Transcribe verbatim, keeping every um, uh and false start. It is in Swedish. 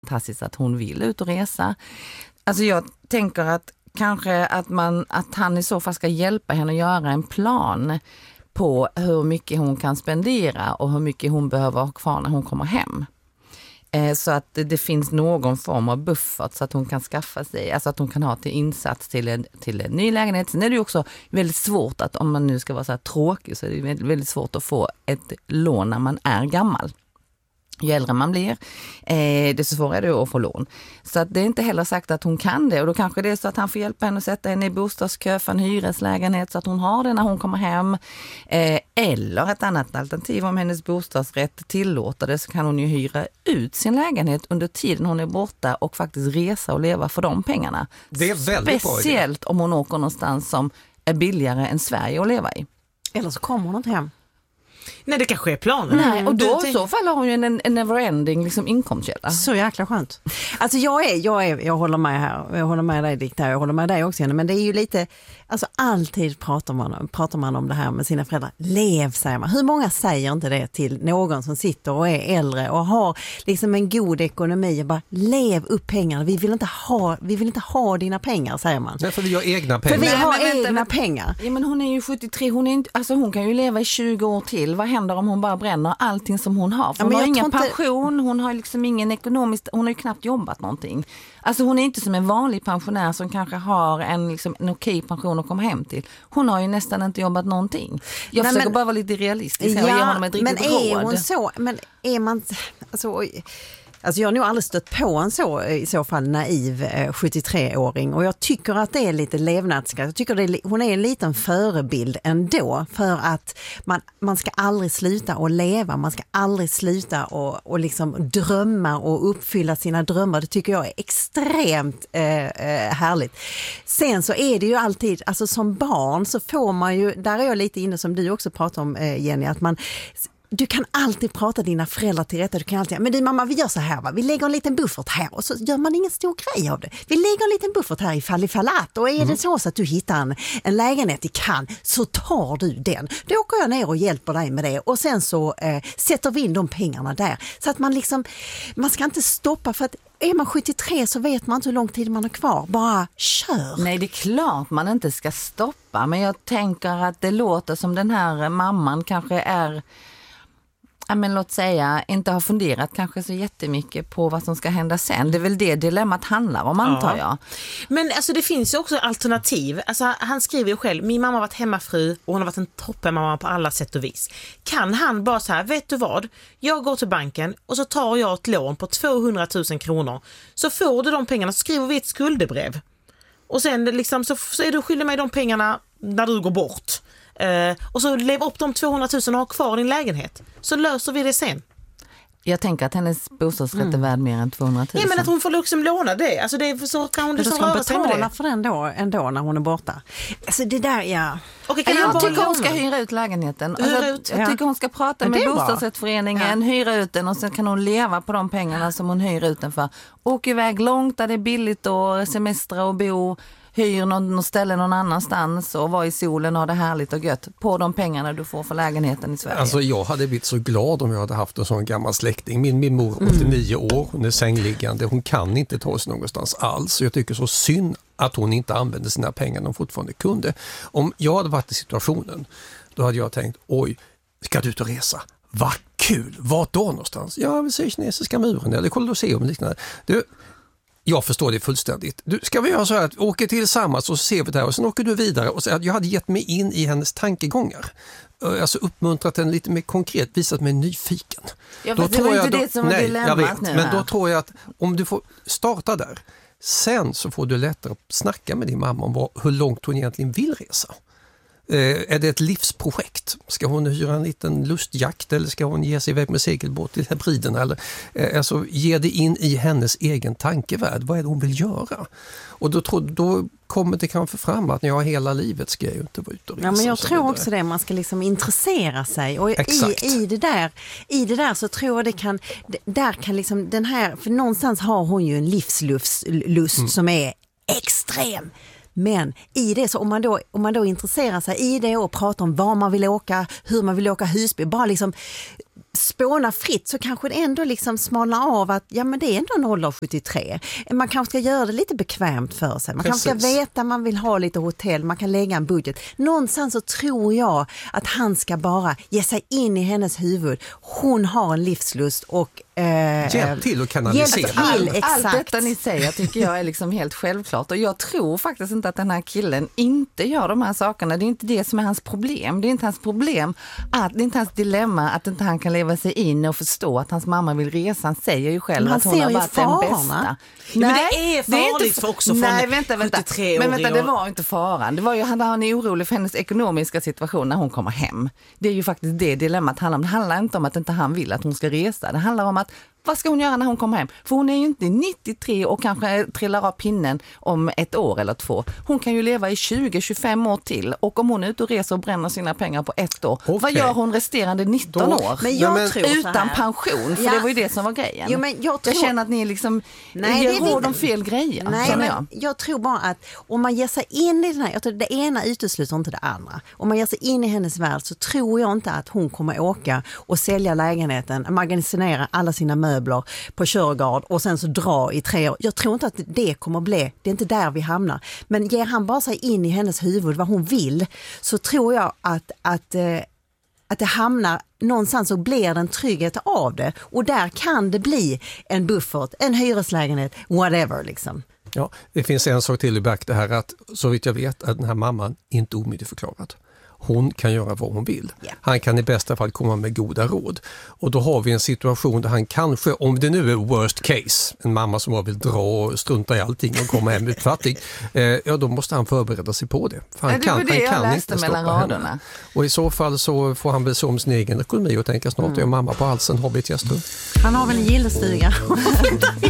fantastiskt att hon vill ut och resa. Alltså jag tänker att kanske att, man, att han i så fall ska hjälpa henne att göra en plan på hur mycket hon kan spendera och hur mycket hon behöver ha kvar när hon kommer hem. Eh, så att det, det finns någon form av buffert så att hon kan skaffa sig, alltså att hon kan ha till insats till en, till en ny lägenhet. Sen är det ju också väldigt svårt att, om man nu ska vara så här tråkig, så är det väldigt, väldigt svårt att få ett lån när man är gammal. Ju äldre man blir, eh, desto svårare är det att få lån. Så att det är inte heller sagt att hon kan det. Och då kanske det är så att han får hjälpa henne att sätta henne i bostadskö för en hyreslägenhet så att hon har det när hon kommer hem. Eh, eller ett annat alternativ, om hennes bostadsrätt tillåter det, så kan hon ju hyra ut sin lägenhet under tiden hon är borta och faktiskt resa och leva för de pengarna. Det är väldigt bra idé. Speciellt om hon åker någonstans som är billigare än Sverige att leva i. Eller så kommer hon inte hem. Nej, det kanske är planen. Nej, och då du, i så fall har hon ju en, en never-ending liksom inkomstkälla. Så jäkla skönt. Alltså jag är, jag är, jag håller med här. Jag håller med dig Dick där, jag håller med dig också. Men det är ju lite, alltså alltid pratar man, pratar man om det här med sina föräldrar. Lev, säger man. Hur många säger inte det till någon som sitter och är äldre och har liksom en god ekonomi och bara lev upp pengar. Vi vill inte ha, vi vill inte ha dina pengar, säger man. Nej, för vi har egna pengar. För vi har Nej, men vänta, egna vänta. pengar. Ja, men hon är ju sjuttiotre, hon, är inte, alltså hon kan ju leva i tjugo år till. Vad händer om hon bara bränner allting som hon har? För Ja, hon men har jag ingen tror inte- pension, hon har liksom ingen ekonomisk, hon har ju knappt jobbat någonting. Alltså hon är inte som en vanlig pensionär som kanske har en, liksom, en okej pension att komma hem till. Hon har ju nästan inte jobbat någonting. Jag Nej, försöker men- bara vara lite realistisk här och ge honom ett men riktigt är råd. hon så, men är man alltså, oj. Alltså jag har nog aldrig stött på en så, i så fall naiv eh, sjuttiotre-åring, och jag tycker att det är lite levnadsskatt. Jag tycker det är, hon är en liten förebild ändå, för att man, man ska aldrig sluta att leva, man ska aldrig sluta och, och liksom drömma och uppfylla sina drömmar. Det tycker jag är extremt eh, eh, härligt. Sen så är det ju alltid, alltså som barn så får man ju, där är jag lite inne som du också pratar om eh, Jenny, att man du kan alltid prata dina föräldrar till rätta. Du kan alltid, men du mamma, vi gör så här va. Vi lägger en liten buffert här och så gör man ingen stor grej av det. Vi lägger en liten buffert här ifall ifall att. Och är mm. det så, så att du hittar en, en lägenhet i Cannes, så tar du den. Då åker jag ner och hjälper dig med det. Och sen så eh, sätter vi in de pengarna där. Så att man liksom, man ska inte stoppa, för att är man sjuttiotre så vet man inte hur lång tid man har kvar. Bara kör. Nej, det är klart man inte ska stoppa. Men jag tänker att det låter som den här mamman kanske är... Ja, men låt säga, inte har funderat kanske så jättemycket på vad som ska hända sen. Det är väl det dilemmat handlar om, antar jag. Men alltså det finns ju också alternativ. Alltså han skriver ju själv, min mamma har varit hemmafru och hon har varit en toppenmamma på alla sätt och vis. Kan han bara så här, vet du vad? Jag går till banken och så tar jag ett lån på tvåhundratusen kronor. Så får du de pengarna, så skriver vi ett skuldebrev. Och sen liksom, så, så är du skyldig mig de pengarna när du går bort. Uh, och så lev upp de tvåhundratusen och ha kvar din lägenhet. Så löser vi det sen. Jag tänker att hennes bostadsrätt Mm. är värd mer än tvåhundratusen. Ja, men att hon får liksom låna det. Alltså det så kan hon liksom röra sig med betala det. för den då, ändå när hon är borta. Alltså det där, ja. Okej, kan Jag han bara tycker hon låna? ska hyra ut lägenheten. Hyra Alltså, ut, jag ja. tycker hon ska prata Men med det är bra. bostadsrättsföreningen, hyra ut den och sen kan hon leva på de pengarna som hon hyr ut den för. Åk iväg långt där det är billigt och semestra och bo. Hyr någon, någon ställe någon annanstans och vara i solen och ha det härligt och gött på de pengarna du får för lägenheten i Sverige. Alltså jag hade blivit så glad om jag hade haft en sån gammal släkting. Min, min mor, åttionio år, hon är sängliggande. Hon kan inte ta sig någonstans alls. Jag tycker så synd att hon inte använde sina pengar när hon fortfarande kunde. Om jag hade varit i situationen, då hade jag tänkt, oj, ska du ut och resa? Vad kul! Vart då någonstans? Ja, jag vill se kinesiska muren eller Colosseum och liknande. Du, jag förstår det fullständigt. Du, ska vi göra så här att vi åker tillsammans och så ser vi det här och sen åker du vidare. Och så, jag hade gett mig in i hennes tankegångar. Alltså uppmuntrat henne lite mer konkret, visat mig nyfiken. Ja, då det var inte det som var nej, dilemmat jag vet, nu men här. då tror jag att om du får starta där, sen så får du lättare att snacka med din mamma om vad, hur långt hon egentligen vill resa. Eh, är det ett livsprojekt? Ska hon hyra en liten lustjakt eller ska hon ge sig iväg med segelbåt till Hebriderna? Eller, eh, alltså, ge det in i hennes egen tankevärld. Vad är det hon vill göra? Och då, tror, då kommer det kanske fram att när jag har hela livet ska jag ju inte vara ute och resa. Ja, men jag och så tror vidare. också det, man ska liksom intressera sig och Exakt. i, i, det där, i det där så tror jag det kan, där kan liksom den här, för någonstans har hon ju en livslust lust Mm. som är extrem. Men i det, så om man, då, om man då intresserar sig i det och pratar om var man vill åka, hur man vill åka husbil, bara liksom spåna fritt så kanske det ändå liksom smalnar av att ja men det är ändå en ålder sjuttiotre. Man kanske ska göra det lite bekvämt för sig. Man Precis. kanske ska veta man vill ha lite hotell, man kan lägga en budget. Någonstans så tror jag att han ska bara ge sig in i hennes huvud. Hon har en livslust och eh, hjälp till att kanalisera. Hjälp till, Allt, exakt. allt detta ni säger tycker jag är liksom helt självklart och jag tror faktiskt inte att den här killen inte gör de här sakerna. Det är inte det som är hans problem. Det är inte hans problem, att, det är inte hans dilemma att inte han kan leva sig in och förstå att hans mamma vill resa. Han säger ju själv Men att han hon ser har ju varit den farorna. bästa. Men det är farligt inte, för också från nej, vänta, vänta. sjuttiotre-åring Men vänta, det och- var inte faran. Det var ju, han, han är orolig för hennes ekonomiska situation när hon kommer hem. Det är ju faktiskt det dilemmat handlar om. Det handlar inte om att inte han vill att hon ska resa. Det handlar om att vad ska hon göra när hon kommer hem? För hon är ju inte nittiotre och kanske trillar av pinnen om ett år eller två. Hon kan ju leva i tjugo till tjugofem år till. Och om hon är ute och reser och bränner sina pengar på ett år, Okej. vad gör hon resterande nitton Då- år? Men jag Nej, men- tror så Utan här. pension, för Ja. det var ju det som var grejen. Jo, men jag tror- känner att ni liksom Nej, ger det är vi råd om inte. fel grejer, Nej, känner men jag. jag tror bara att om man ger sig in i den här, jag tror det ena utesluter inte det andra. Om man ger sig in i hennes värld så tror jag inte att hon kommer åka och sälja lägenheten, magasinera alla sina möbler på Körgard och sen så dra i tre år. Jag tror inte att det kommer bli, det är inte där vi hamnar. Men ger han bara sig in i hennes huvud vad hon vill så tror jag att, att, eh, att det hamnar någonstans och blir en trygghet av det. Och där kan det bli en buffert, en hyreslägenhet, whatever liksom. Ja, det finns en sak till i back det här att så vitt jag vet att den här mamman inte omyndigförklarad. Hon kan göra vad hon vill. Ja. Han kan i bästa fall komma med goda råd. Och då har vi en situation där han kanske, om det nu är worst case, en mamma som bara vill dra och strunta i allting och komma hem utfattig, eh, ja då måste han förbereda sig på det. För han Ja, det var kan, det han jag kan läste inte mellan stoppa henne. raderna. Och i så fall så får han väl se om sin egen ekonomi och tänka snart är jag mamma på halsen, har vi ett gästrum. Han har väl en gillestuga.